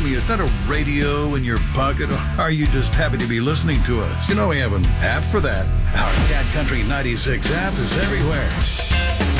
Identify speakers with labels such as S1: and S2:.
S1: me, is that a radio in your pocket, or are you just happy to be listening to us? You know we have an app for that. Our Cat Country 96 app is everywhere.